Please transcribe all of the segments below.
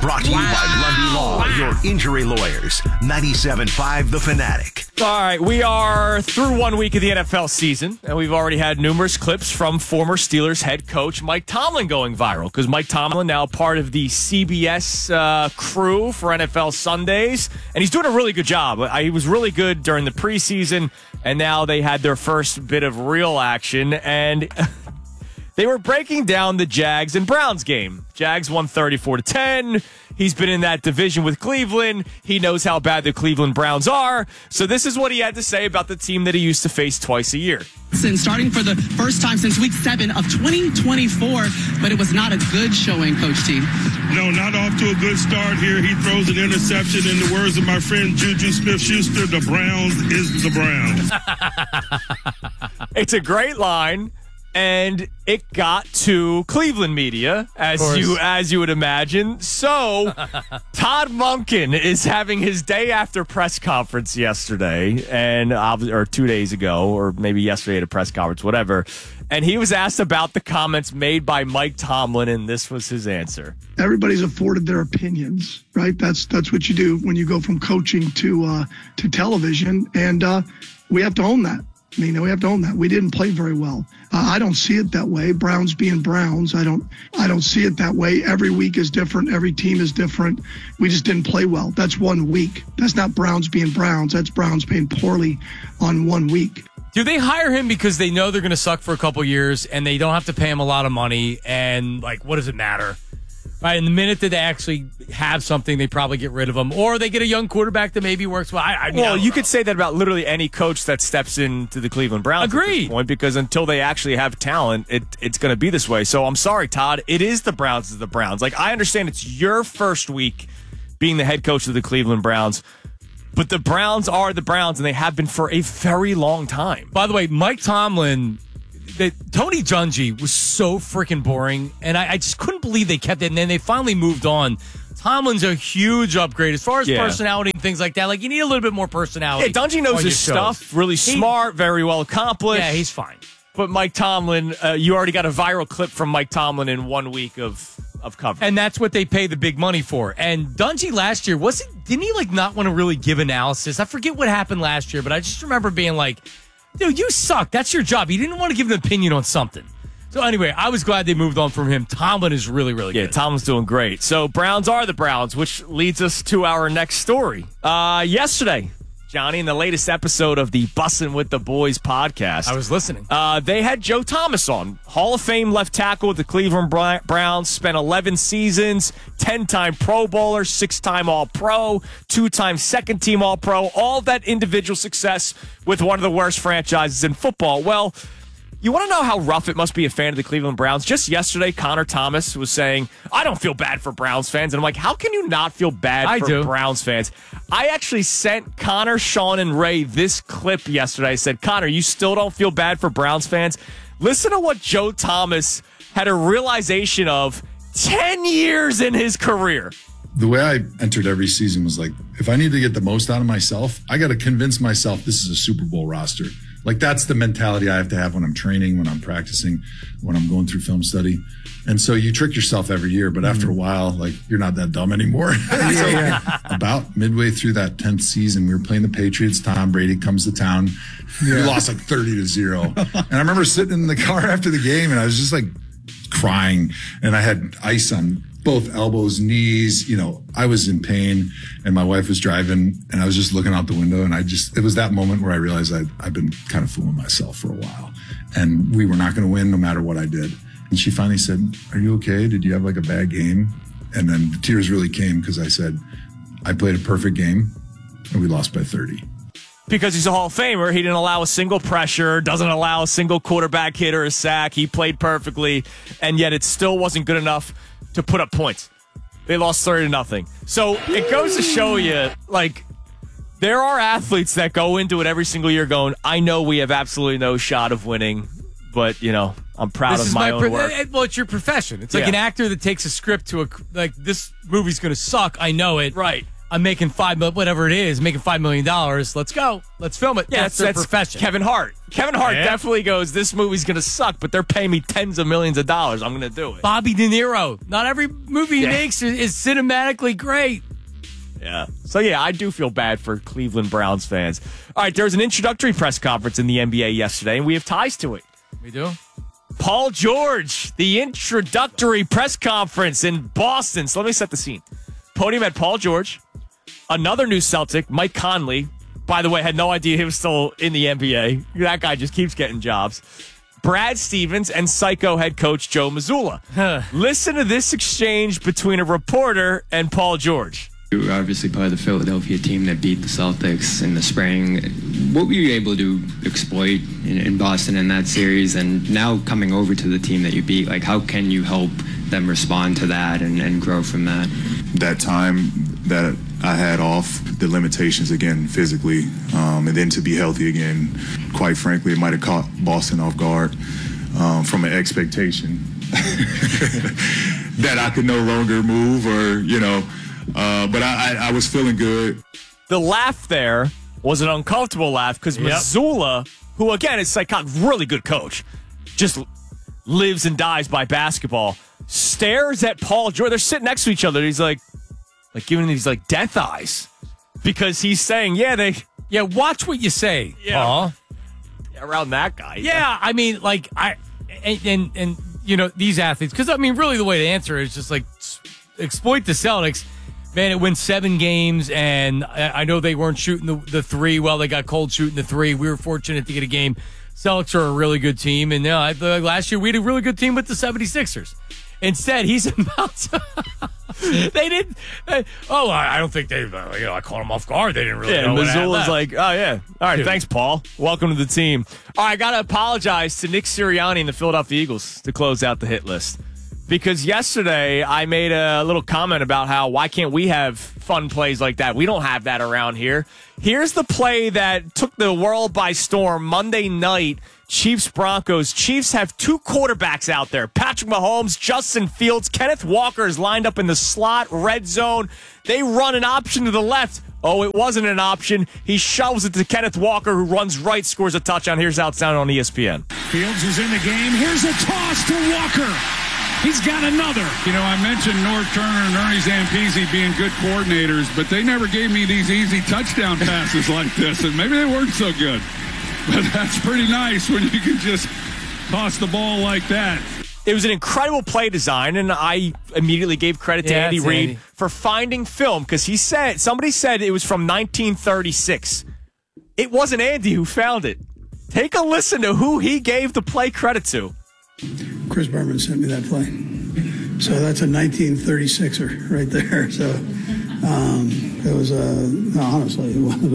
Brought to you by Lundy Law, your injury lawyers. 97.5 The Fanatic. All right, we are through 1 week of the NFL season, and we've already had numerous clips from former Steelers head coach Mike Tomlin going viral, because Mike Tomlin now part of the CBS crew for NFL Sundays, and he's doing a really good job. He was really good during the preseason, and now they had their first bit of real action, and they were breaking down the Jags and Browns game. Jags won 34-10. He's been in that division with Cleveland. He knows how bad the Cleveland Browns are. So this is what he had to say about the team that he used to face twice a year. Starting for the first time since week 7 of 2024, but it was not a good showing, Coach T. No, not off to a good start here. He throws an interception. In the words of my friend Juju Smith-Schuster, the Browns is the Browns. It's a great line. And it got to Cleveland media, as you would imagine. So Todd Monken is having his day after press conference yesterday, or 2 days ago, or maybe yesterday at a press conference, whatever. And he was asked about the comments made by Mike Tomlin, and this was his answer. Everybody's afforded their opinions, right? That's what you do when you go from coaching to television, and we have to own that. I mean, we have to own that. We didn't play very well. I don't see it that way. Browns being Browns, I don't see it that way. Every week is different. Every team is different. We just didn't play well. That's 1 week. That's not Browns being Browns. That's Browns playing poorly on 1 week. Do they hire him because they know they're going to suck for a couple years and they don't have to pay him a lot of money? And, what does it matter? Right, and the minute that they actually have something, they probably get rid of them. Or they get a young quarterback that maybe works well. You could say that about literally any coach that steps into the Cleveland Browns at this point, because until they actually have talent, it's going to be this way. So I'm sorry, Todd. It is the Browns is the Browns. I understand it's your first week being the head coach of the Cleveland Browns, but the Browns are the Browns, and they have been for a very long time. By the way, Mike Tomlin... Tony Dungy was so freaking boring, and I just couldn't believe they kept it, and then they finally moved on. Tomlin's a huge upgrade as far as personality and things like that. You need a little bit more personality. Yeah, Dungy knows his stuff, really smart, very well accomplished. Yeah, he's fine. But Mike Tomlin, you already got a viral clip from Mike Tomlin in 1 week of coverage. And that's what they pay the big money for. And Dungy last year, didn't he not want to really give analysis? I forget what happened last year, but I just remember being like, dude, you suck. That's your job. He didn't want to give an opinion on something. So anyway, I was glad they moved on from him. Tomlin is really, really good. Yeah, Tomlin's doing great. So Browns are the Browns, which leads us to our next story. Yesterday, Johnny, in the latest episode of the Bussin' with the Boys podcast. I was listening. They had Joe Thomas on. Hall of Fame left tackle with the Cleveland Browns, spent 11 seasons, 10-time Pro Bowler, 6-time All-Pro, 2-time second-team All-Pro, all that individual success with one of the worst franchises in football. Well, you want to know how rough it must be a fan of the Cleveland Browns? Just yesterday, Connor Thomas was saying, I don't feel bad for Browns fans. And I'm like, how can you not feel bad for Browns fans? I actually sent Connor, Sean, and Ray this clip yesterday. I said, Connor, you still don't feel bad for Browns fans? Listen to what Joe Thomas had a realization of 10 years in his career. The way I entered every season was if I need to get the most out of myself, I got to convince myself this is a Super Bowl roster. That's the mentality I have to have when I'm training, when I'm practicing, when I'm going through film study. And so you trick yourself every year, but after a while, you're not that dumb anymore. About midway through that 10th season, we were playing the Patriots. Tom Brady comes to town. We lost 30-0. And I remember sitting in the car after the game, and I was just crying, and I had ice on both elbows, knees, I was in pain, and my wife was driving, and I was just looking out the window, and it was that moment where I realized I'd been kind of fooling myself for a while, and we were not going to win no matter what I did. And she finally said, are you okay? Did you have a bad game? And then the tears really came because I said, I played a perfect game, and we lost by 30. Because he's a Hall of Famer, he didn't allow a single pressure, doesn't allow a single quarterback hit or a sack. He played perfectly, and yet it still wasn't good enough to put up points. They lost 30-0. So it goes to show you, there are athletes that go into it every single year going, I know we have absolutely no shot of winning, but, I'm proud of my own work. Well, it's your profession. It's like an actor that takes a script to this movie's going to suck. I know it. Right. I'm making $5 million, whatever it is, making $5 million. Let's go. Let's film it. Yeah, that's their profession. Kevin Hart. Kevin Hart definitely goes, this movie's going to suck, but they're paying me tens of millions of dollars. I'm going to do it. Bobby De Niro. Not every movie he makes is cinematically great. Yeah. So, yeah, I do feel bad for Cleveland Browns fans. All right, there was an introductory press conference in the NBA yesterday, and we have ties to it. We do? Paul George, the introductory press conference in Boston. So let me set the scene. Podium had Paul George, another new Celtic, Mike Conley. By the way, had no idea he was still in the NBA. That guy just keeps getting jobs. Brad Stevens and Psycho head coach Joe Mazzulla. Listen to this exchange between a reporter and Paul George. You were obviously part of the Philadelphia team that beat the Celtics in the spring. What were you able to exploit in Boston in that series? And now coming over to the team that you beat, like how can you help them respond to that and grow from that? That time that I had off, the limitations again physically, and then to be healthy again, quite frankly, it might have caught Boston off guard from an expectation that I could no longer move or, but I was feeling good. The laugh there was an uncomfortable laugh because Mazzulla, who again is like a really good coach, just lives and dies by basketball, stares at Paul George. They're sitting next to each other. He's like giving these like death eyes because he's saying, watch what you say, Paul. Around that guy. Yeah, I mean, like and these athletes, because I mean, really the way to answer it is just like exploit the Celtics. Man, it wins 7 games, and I know they weren't shooting the three. Well, they got cold shooting the three. We were fortunate to get a game. Celtics are a really good team, and last year we had a really good team with the 76ers. Instead, he's about to... They didn't... I don't think they... I caught them off guard. They didn't really know what Mazzulla's like, oh, yeah. All right, Dude. Thanks, Paul. Welcome to the team. All right, I got to apologize to Nick Sirianni and the Philadelphia Eagles to close out the hit list. Because yesterday I made a little comment about how why can't we have fun plays like that? We don't have that around here. Here's the play that took the world by storm Monday night. Chiefs-Broncos. Chiefs have 2 quarterbacks out there. Patrick Mahomes, Justin Fields, Kenneth Walker is lined up in the slot, red zone. They run an option to the left. Oh, it wasn't an option. He shoves it to Kenneth Walker, who runs right, scores a touchdown. Here's how it sounded on ESPN. Fields is in the game. Here's a toss to Walker. He's got another. I mentioned Norv Turner and Ernie Zampese being good coordinators, but they never gave me these easy touchdown passes like this, and maybe they weren't so good. But that's pretty nice when you can just toss the ball like that. It was an incredible play design, and I immediately gave credit to Andy Reid for finding film, because somebody said it was from 1936. It wasn't Andy who found it. Take a listen to who he gave the play credit to. Chris Berman sent me that play. So that's a 1936er right there. So it was honestly,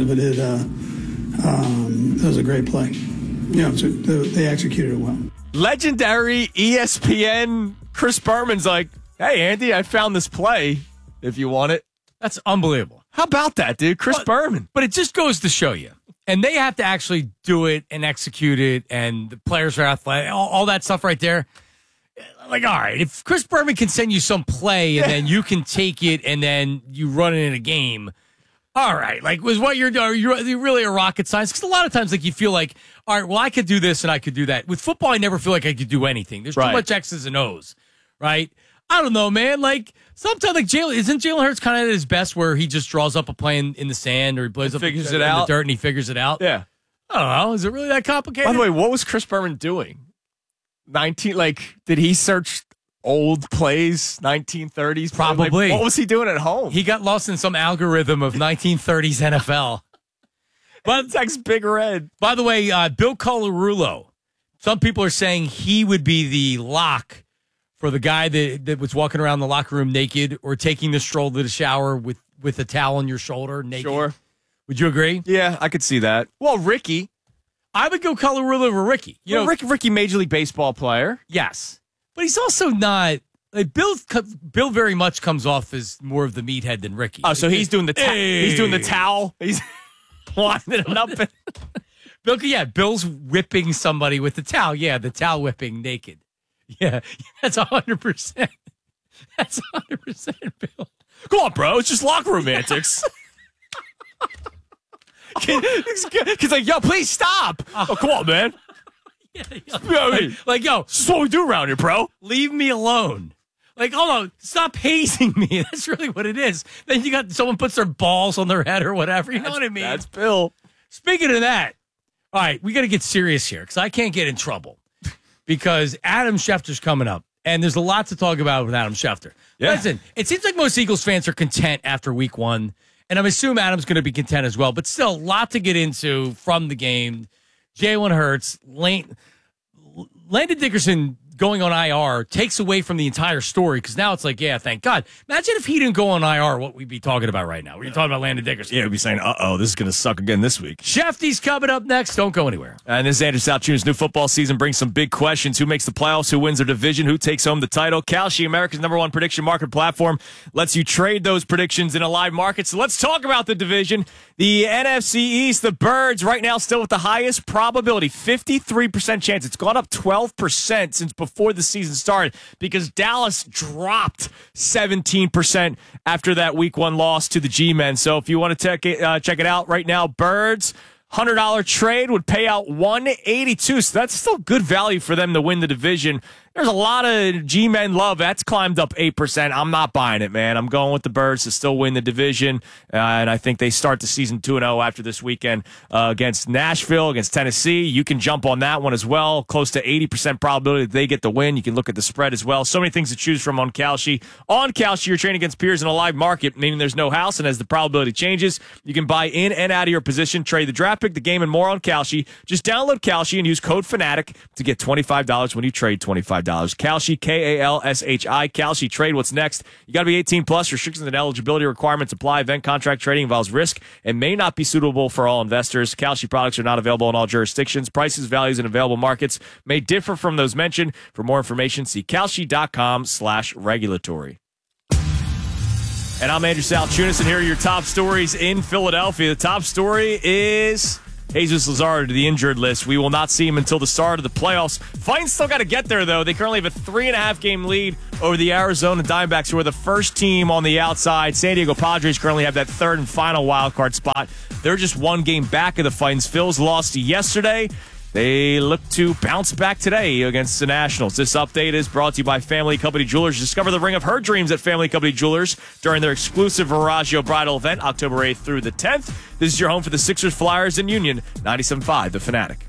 it was a great play. So they executed it well. Legendary ESPN Chris Berman's like, hey, Andy, I found this play if you want it. That's unbelievable. How about that, dude? Chris Berman. But it just goes to show you. And they have to actually do it and execute it, and the players are athletic, all that stuff right there. Like, all right, if Chris Berman can send you some play and then you can take it and then you run it in a game, all right. Like, was what you're really a rocket science? Because a lot of times, like, you feel like, all right, well, I could do this and I could do that. With football, I never feel like I could do anything. There's too much X's and O's, right? I don't know, man. Like, sometimes, like, isn't Jalen Hurts kind of at his best where he just draws up a play in the sand or he plays up in the dirt and he figures it out? Yeah. I don't know. Is it really that complicated? By the way, what was Chris Berman doing? Did he search old plays, 1930s? Probably. What was he doing at home? He got lost in some algorithm of 1930s NFL. But text Big Red. By the way, Bill Colarulo, some people are saying he would be the lock for the guy that was walking around the locker room naked or taking the stroll to the shower with a towel on your shoulder naked. Sure. Would you agree? Yeah, I could see that. Well, Ricky. I would go Colarulo over Ricky. Ricky, Major League Baseball player. Yes. But he's also not... Like Bill very much comes off as more of the meathead than Ricky. Oh, so he's doing the he's doing the towel. He's winding it up. Bill's whipping somebody with the towel. Yeah, the towel whipping naked. Yeah, that's 100%. That's 100% Bill. Come on, bro. It's just locker room antics. He's like, yo, please stop. Oh, come on, man. Like, yo, this is what we do around here, bro. Leave me alone. Like, hold on, stop hazing me. That's really what it is. Then you got someone puts their balls on their head or whatever. You know what I mean? That's Bill. Speaking of that, all right, we got to get serious here because I can't get in trouble because Adam Schefter's coming up, and there's a lot to talk about with Adam Schefter. Yeah. Listen, it seems like most Eagles fans are content after week 1, and I'm assuming Adam's going to be content as well, but still a lot to get into from the game. Jalen Hurts, Landon Dickerson going on IR takes away from the entire story because now it's like, yeah, thank God. Imagine if he didn't go on IR, what we'd be talking about right now. We'd be talking about Landon Dickerson. Yeah, we'd be saying, this is going to suck again this week. Shefty's coming up next. Don't go anywhere. And this is Andrew South Jr.'s new football season brings some big questions. Who makes the playoffs? Who wins their division? Who takes home the title? Kalshi, America's #1 prediction market platform, lets you trade those predictions in a live market. So let's talk about the division. The NFC East, the Birds, right now still with the highest probability, 53% chance. It's gone up 12% since before the season started because Dallas dropped 17% after that week 1 loss to the G-Men. So if you want to check it out right now, Birds, $100 trade would pay out $182. So that's still good value for them to win the division. There's a lot of G-Men love. That's climbed up 8%. I'm not buying it, man. I'm going with the Birds to still win the division. And I think they start the season 2-0 after this weekend against Nashville, against Tennessee. You can jump on that one as well. Close to 80% probability that they get the win. You can look at the spread as well. So many things to choose from on Kalshi. On Kalshi, you're trading against peers in a live market, meaning there's no house. And as the probability changes, you can buy in and out of your position, trade the draft pick, the game, and more on Kalshi. Just download Kalshi and use code FANATIC to get $25 when you trade $25. Kalshi, Kalshi, Kalshi trade. What's next? You got to be 18 plus. Restrictions and eligibility requirements apply. Event contract trading involves risk and may not be suitable for all investors. Kalshi products are not available in all jurisdictions. Prices, values, and available markets may differ from those mentioned. For more information, see Kalshi.com/regulatory. And I'm Andrew South Tunis, and here are your top stories in Philadelphia. The top story is Jesus Lazard to the injured list. We will not see him until the start of the playoffs. Fightins still got to get there, though. They currently have a 3.5-game lead over the Arizona Diamondbacks, who are the first team on the outside. San Diego Padres currently have that third and final wildcard spot. They're just 1 game back of the Fightins. Phils lost yesterday. They look to bounce back today against the Nationals. This update is brought to you by Family Company Jewelers. Discover the ring of her dreams at Family Company Jewelers during their exclusive Viraggio Bridal event, October 8th through the 10th. This is your home for the Sixers, Flyers, and Union. 97.5, The Fanatic.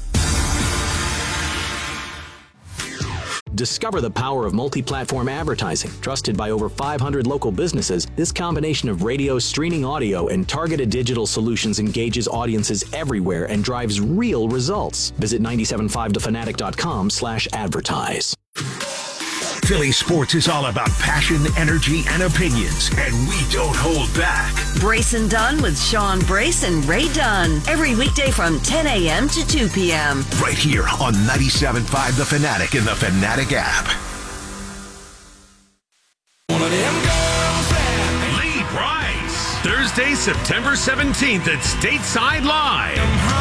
Discover the power of multi-platform advertising. Trusted by over 500 local businesses, this combination of radio, streaming audio, and targeted digital solutions engages audiences everywhere and drives real results. Visit 975thefanatic.com/advertise. Philly sports is all about passion, energy, and opinions, and we don't hold back. Brace and Dunn with Sean Brace and Ray Dunn. Every weekday from 10 a.m. to 2 p.m. Right here on 97.5 The Fanatic and The Fanatic app. One of them girls Lee Brice. Thursday, September 17th at Stateside Live.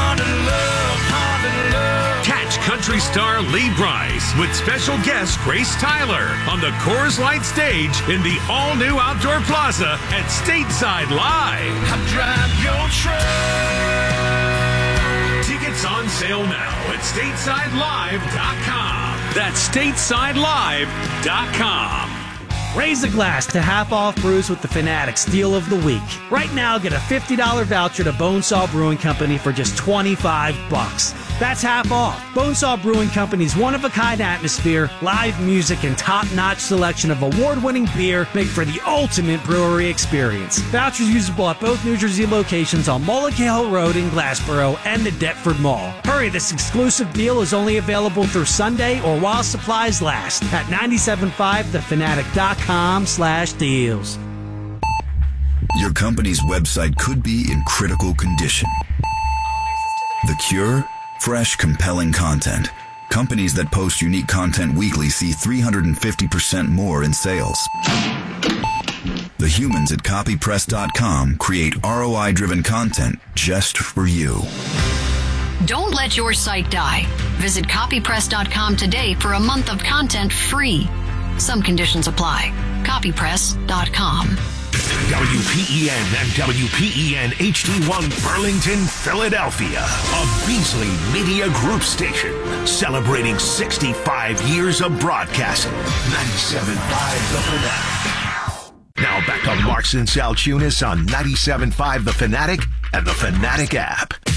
Catch country star Lee Brice with special guest Grace Tyler on the Coors Light stage in the all-new Outdoor Plaza at Stateside Live. Drive your truck. Tickets on sale now at StatesideLive.com. That's StatesideLive.com. Raise a glass to half off brews with the Fanatics Deal of the Week. Right now, get a $50 voucher to Bonesaw Brewing Company for just $25. That's half off. Bonesaw Brewing Company's one-of-a-kind atmosphere, live music, and top-notch selection of award-winning beer make for the ultimate brewery experience. Vouchers usable at both New Jersey locations on Mulligan Hill Road in Glassboro and the Deptford Mall. Hurry, this exclusive deal is only available through Sunday or while supplies last at 975thefanatic.com/deals. Your company's website could be in critical condition. The cure? Fresh, compelling content. Companies that post unique content weekly see 350% more in sales. The humans at copypress.com create ROI-driven content just for you. Don't let your site die. Visit copypress.com today for a month of content free. Some conditions apply. Copypress.com. WPEN and WPEN HD1 Burlington, Philadelphia. A Beasley Media Group station celebrating 65 years of broadcasting. 97.5 The Fanatic. Now back to Marks and Salchunas on 97.5 The Fanatic and The Fanatic app.